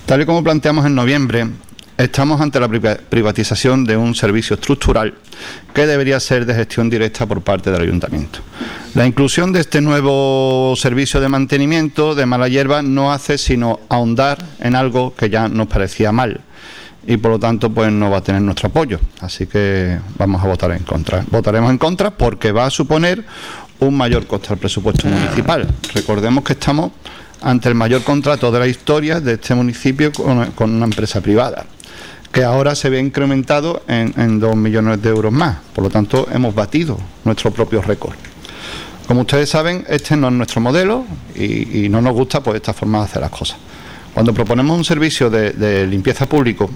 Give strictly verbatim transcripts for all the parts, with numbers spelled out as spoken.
Tal y como planteamos en noviembre, estamos ante la privatización de un servicio estructural que debería ser de gestión directa por parte del Ayuntamiento. La inclusión de este nuevo servicio de mantenimiento de mala hierba no hace sino ahondar en algo que ya nos parecía mal y por lo tanto pues no va a tener nuestro apoyo. Así que vamos a votar en contra. Votaremos en contra porque va a suponer un mayor coste al presupuesto municipal. Recordemos que estamos ante el mayor contrato de la historia de este municipio con, con una empresa privada, que ahora se ve incrementado en, en dos millones de euros más. Por lo tanto, hemos batido nuestro propio récord. Como ustedes saben, este no es nuestro modelo y, y no nos gusta pues esta forma de hacer las cosas. Cuando proponemos un servicio de, de limpieza público,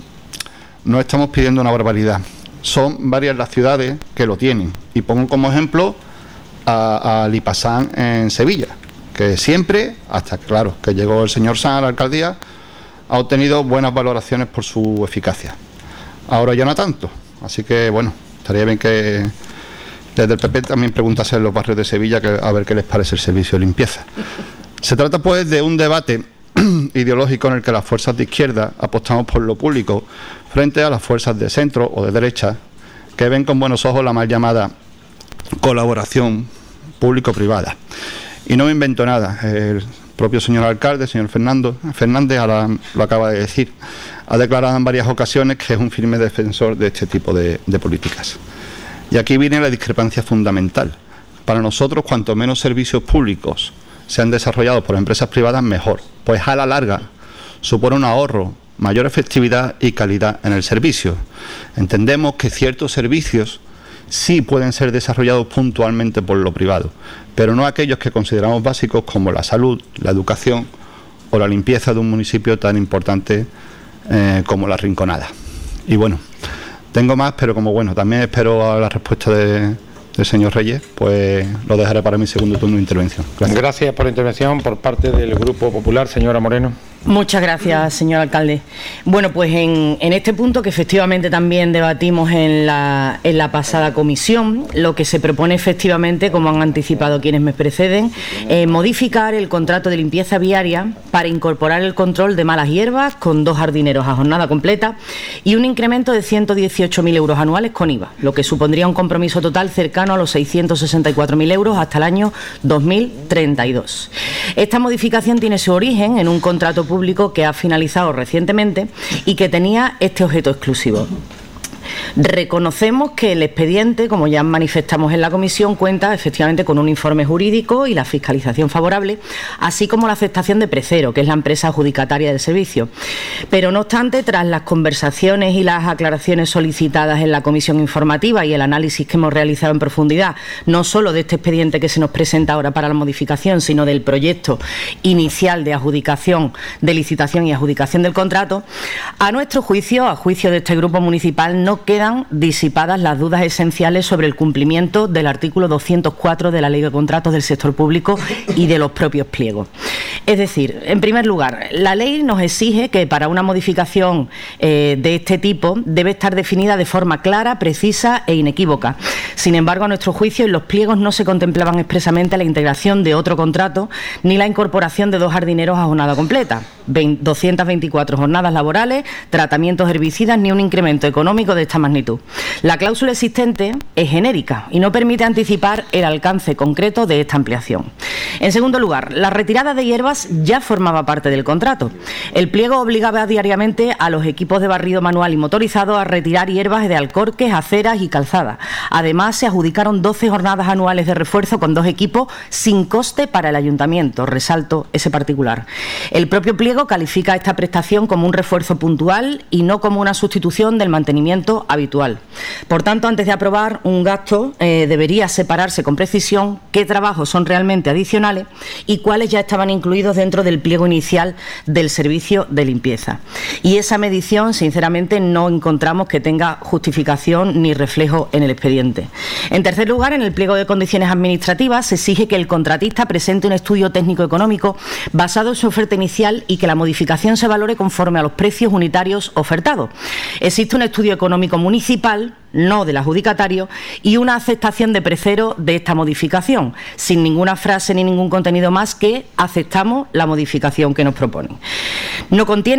no estamos pidiendo una barbaridad. Son varias las ciudades que lo tienen. Y pongo como ejemplo a, a Lipasán en Sevilla, que siempre, hasta claro, que llegó el señor Sanz a la alcaldía, ha obtenido buenas valoraciones por su eficacia. Ahora ya no tanto. Así que, bueno, estaría bien que desde el P P también preguntase en los barrios de Sevilla que, a ver qué les parece el servicio de limpieza. Se trata, pues, de un debate ideológico en el que las fuerzas de izquierda apostamos por lo público frente a las fuerzas de centro o de derecha que ven con buenos ojos la mal llamada colaboración público-privada. Y no me invento nada. El propio señor alcalde, señor Fernando Fernández, ahora lo acaba de decir, ha declarado en varias ocasiones que es un firme defensor de este tipo de, de políticas. Y aquí viene la discrepancia fundamental. Para nosotros, cuanto menos servicios públicos sean desarrollados por empresas privadas, mejor, pues a la larga supone un ahorro, mayor efectividad y calidad en el servicio. Entendemos que ciertos servicios sí pueden ser desarrollados puntualmente por lo privado, pero no aquellos que consideramos básicos como la salud, la educación o la limpieza de un municipio tan importante eh, como La Rinconada. Y bueno, tengo más, pero como bueno, también espero a la respuesta de, del señor Reyes, pues lo dejaré para mi segundo turno de intervención. Gracias. Gracias por la intervención por parte del Grupo Popular, señora Moreno. Muchas gracias, señor alcalde. Bueno, pues en, en este punto que efectivamente también debatimos en la, en la pasada comisión, lo que se propone efectivamente, como han anticipado quienes me preceden, eh, modificar el contrato de limpieza viaria para incorporar el control de malas hierbas con dos jardineros a jornada completa y un incremento de ciento dieciocho mil euros anuales con I V A, lo que supondría un compromiso total cercano a los seiscientos sesenta y cuatro mil euros hasta el año dos mil treinta y dos. Esta modificación tiene su origen en un contrato público que ha finalizado recientemente y que tenía este objeto exclusivo. Reconocemos que el expediente, como ya manifestamos en la comisión, cuenta efectivamente con un informe jurídico y la fiscalización favorable, así como la aceptación de Precero, que es la empresa adjudicataria del servicio. Pero no obstante, tras las conversaciones y las aclaraciones solicitadas en la comisión informativa y el análisis que hemos realizado en profundidad, no solo de este expediente que se nos presenta ahora para la modificación, sino del proyecto inicial de adjudicación, de licitación y adjudicación del contrato, a nuestro juicio, a juicio de este grupo municipal, no quedan disipadas las dudas esenciales sobre el cumplimiento del artículo doscientos cuatro de la Ley de Contratos del Sector Público y de los propios pliegos. Es decir, en primer lugar, la ley nos exige que para una modificación eh, de este tipo debe estar definida de forma clara, precisa e inequívoca. Sin embargo, a nuestro juicio, en los pliegos no se contemplaban expresamente la integración de otro contrato ni la incorporación de dos jardineros a jornada completa, doscientas veinticuatro jornadas laborales, tratamientos herbicidas ni un incremento económico de esta magnitud. La cláusula existente es genérica y no permite anticipar el alcance concreto de esta ampliación. En segundo lugar, la retirada de hierbas ya formaba parte del contrato. El pliego obligaba diariamente a los equipos de barrido manual y motorizado a retirar hierbas de alcorques, aceras y calzadas. Además, se adjudicaron doce jornadas anuales de refuerzo con dos equipos sin coste para el ayuntamiento. Resalto ese particular. El propio pliego califica esta prestación como un refuerzo puntual y no como una sustitución del mantenimiento habitual. Por tanto, antes de aprobar un gasto, eh, debería separarse con precisión qué trabajos son realmente adicionales y cuáles ya estaban incluidos dentro del pliego inicial del servicio de limpieza. Y esa medición, sinceramente, no encontramos que tenga justificación ni reflejo en el expediente. En tercer lugar, en el pliego de condiciones administrativas se exige que el contratista presente un estudio técnico-económico basado en su oferta inicial y que la modificación se valore conforme a los precios unitarios ofertados. Existe un estudio económico municipal, no del adjudicatario, y una aceptación de Precero de esta modificación, sin ninguna frase ni ningún contenido más que aceptamos la modificación que nos proponen. No contiene